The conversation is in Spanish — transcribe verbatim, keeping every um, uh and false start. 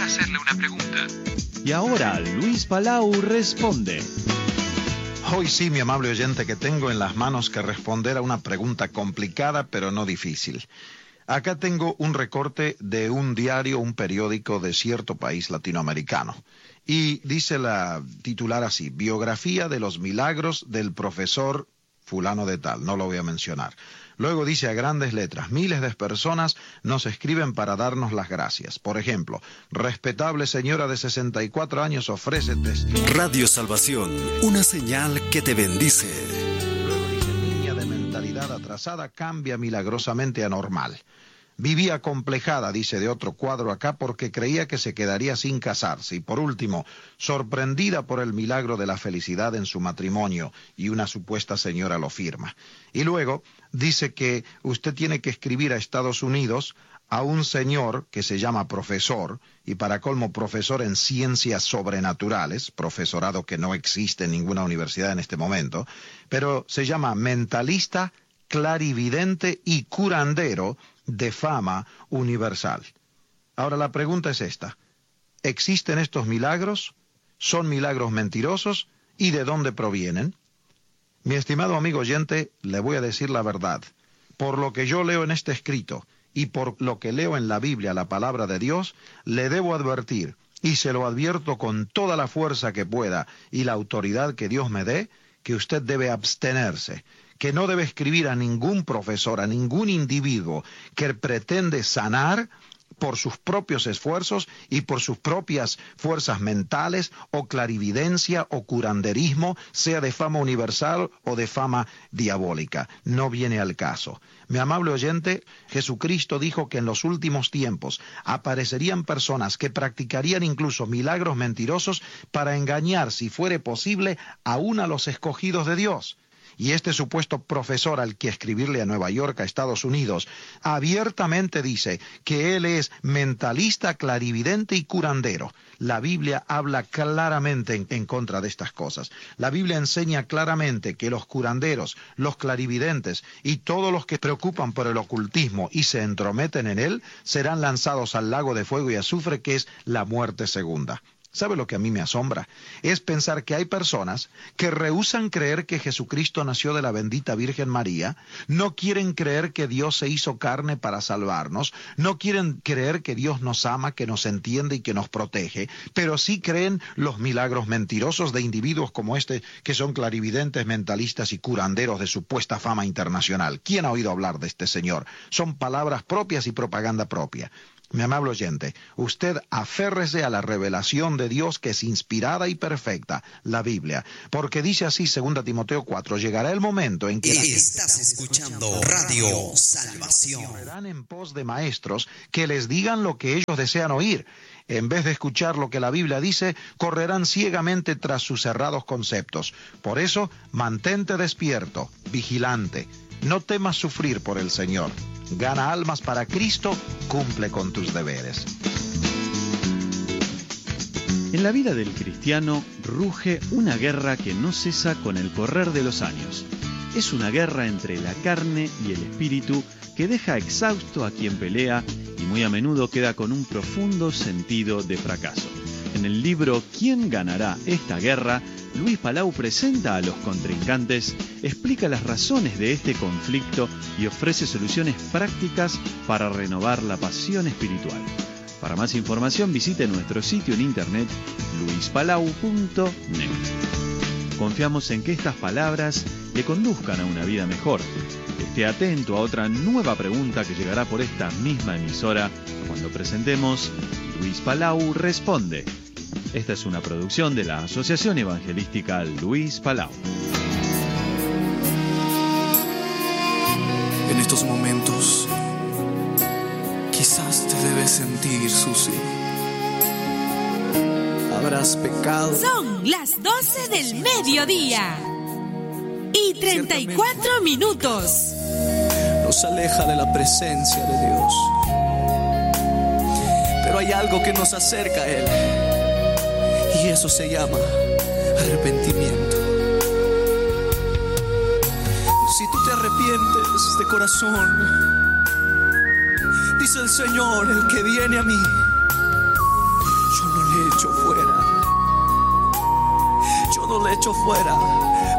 para hacerle una pregunta. Y ahora Luis Palau responde. Hoy sí, mi amable oyente, que tengo en las manos que responder a una pregunta complicada pero no difícil. Acá tengo un recorte de un diario, un periódico de cierto país latinoamericano. Y dice la titular así: biografía de los milagros del profesor fulano de tal, no lo voy a mencionar. Luego dice a grandes letras: miles de personas nos escriben para darnos las gracias. Por ejemplo, respetable señora de sesenta y cuatro años ofrece testimonio. Radio Salvación, una señal que te bendice. Luego dice: niña de mentalidad atrasada cambia milagrosamente a normal. Vivía complejada, dice de otro cuadro acá, porque creía que se quedaría sin casarse. Y por último, sorprendida por el milagro de la felicidad en su matrimonio, y una supuesta señora lo firma. Y luego dice que usted tiene que escribir a Estados Unidos a un señor que se llama profesor, y para colmo profesor en ciencias sobrenaturales, profesorado que no existe en ninguna universidad en este momento, pero se llama mentalista, clarividente y curandero de fama universal. Ahora la pregunta es esta: ¿existen estos milagros? ¿Son milagros mentirosos? ¿Y de dónde provienen? Mi estimado amigo oyente, le voy a decir la verdad. Por lo que yo leo en este escrito y por lo que leo en la Biblia, la palabra de Dios, le debo advertir, y se lo advierto con toda la fuerza que pueda y la autoridad que Dios me dé, que usted debe abstenerse, que no debe escribir a ningún profesor, a ningún individuo que pretende sanar por sus propios esfuerzos y por sus propias fuerzas mentales, o clarividencia o curanderismo, sea de fama universal o de fama diabólica. No viene al caso. Mi amable oyente, Jesucristo dijo que en los últimos tiempos aparecerían personas que practicarían incluso milagros mentirosos para engañar, si fuere posible, aún a los escogidos de Dios. Y este supuesto profesor al que escribirle a Nueva York, a Estados Unidos, abiertamente dice que él es mentalista, clarividente y curandero. La Biblia habla claramente en, en contra de estas cosas. La Biblia enseña claramente que los curanderos, los clarividentes y todos los que preocupan por el ocultismo y se entrometen en él, serán lanzados al lago de fuego y azufre, que es la muerte segunda. ¿Sabe lo que a mí me asombra? Es pensar que hay personas que rehúsan creer que Jesucristo nació de la bendita Virgen María, no quieren creer que Dios se hizo carne para salvarnos, no quieren creer que Dios nos ama, que nos entiende y que nos protege, pero sí creen los milagros mentirosos de individuos como este, que son clarividentes, mentalistas y curanderos de supuesta fama internacional. ¿Quién ha oído hablar de este señor? Son palabras propias y propaganda propia. Mi amable oyente, usted aférrese a la revelación de Dios, que es inspirada y perfecta, la Biblia, porque dice así segunda Timoteo cuatro: llegará el momento en que estás escuchando Radio Salvación. Correrán en pos de maestros que les digan lo que ellos desean oír. En vez de escuchar lo que la Biblia dice, correrán ciegamente tras sus cerrados conceptos. Por eso, mantente despierto, vigilante. No temas sufrir por el Señor. Gana almas para Cristo, cumple con tus deberes. En la vida del cristiano ruge una guerra que no cesa con el correr de los años. Es una guerra entre la carne y el espíritu que deja exhausto a quien pelea y muy a menudo queda con un profundo sentido de fracaso. En el libro ¿Quién ganará esta guerra?, Luis Palau presenta a los contrincantes, explica las razones de este conflicto y ofrece soluciones prácticas para renovar la pasión espiritual. Para más información visite nuestro sitio en internet luis palau punto net. Confiamos en que estas palabras le conduzcan a una vida mejor. Esté atento a otra nueva pregunta que llegará por esta misma emisora cuando presentemos Luis Palau Responde. Esta es una producción de la Asociación Evangelística Luis Palau. En estos momentos, quizás te debes sentir sucio. Habrás pecado. Son las doce del mediodía y treinta y cuatro minutos. Nos aleja de la presencia de Dios. Pero hay algo que nos acerca a Él. Y eso se llama arrepentimiento. Si tú te arrepientes de corazón, dice el Señor, el que viene a mí, echo fuera.